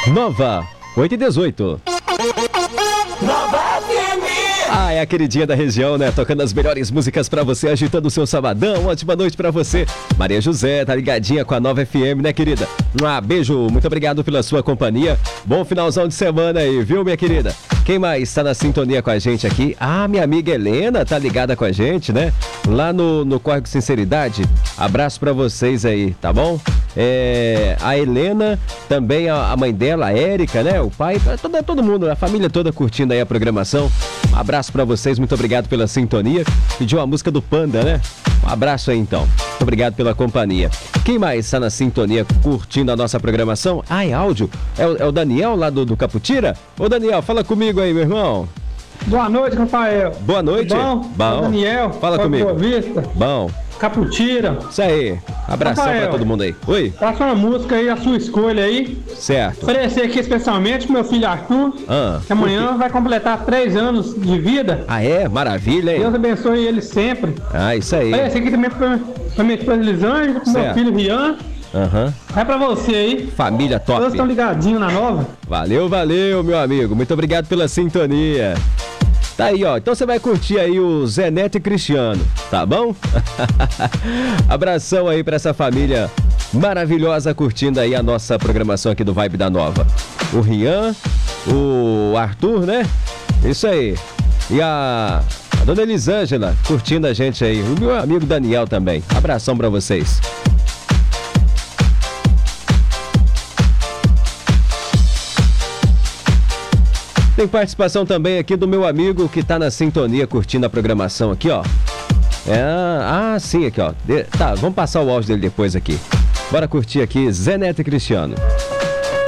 Nova, 8h18. Nova FM. Ah, é a queridinha da região, né? Tocando as melhores músicas pra você, agitando o seu sabadão. Ótima noite pra você. Maria José, tá ligadinha com a Nova FM, né, querida? Beijo, muito obrigado pela sua companhia. Bom finalzão de semana aí, viu, minha querida? Quem mais tá na sintonia com a gente aqui? Ah, minha amiga Helena tá ligada com a gente, né? Lá no Córrego Sinceridade. Abraço pra vocês aí, tá bom? A Helena, também a mãe dela, a Érica, né? O pai, todo mundo, a família toda curtindo aí a programação. Um abraço pra vocês, muito obrigado pela sintonia. Pediu a música do Panda, né? Um abraço aí então. Muito obrigado pela companhia. Quem mais está na sintonia curtindo a nossa programação? Ah, é áudio? É o Daniel lá do Caputira? Ô Daniel, fala comigo aí, meu irmão. Boa noite, Rafael. Boa noite. Bom. Daniel, fala comigo. Boa Vista. Bom. Caputira. Isso aí. Abração Rafael, pra todo mundo aí. Oi. Passa uma música aí, a sua escolha aí. Certo. Oferecer aqui especialmente pro meu filho Arthur, que amanhã vai completar 3 anos de vida. Ah, é? Maravilha, hein? Deus abençoe ele sempre. Ah, isso aí. Oferecer aqui também pra minha esposa Elisângela, pro meu filho Rian. Vai pra você aí. Família top. Todos estão ligadinhos na Nova. Valeu, meu amigo. Muito obrigado pela sintonia. Tá aí, ó. Então você vai curtir aí o Zé Neto e Cristiano, tá bom? Abração aí pra essa família maravilhosa curtindo aí a nossa programação aqui do Vibe da Nova. O Rian, o Arthur, né? Isso aí. E a dona Elisângela curtindo a gente aí. O meu amigo Daniel também. Abração pra vocês. Tem participação também aqui do meu amigo que tá na sintonia curtindo a programação aqui, ó. Sim, aqui, ó. Tá, vamos passar o áudio dele depois aqui. Bora curtir aqui Zé Neto e Cristiano.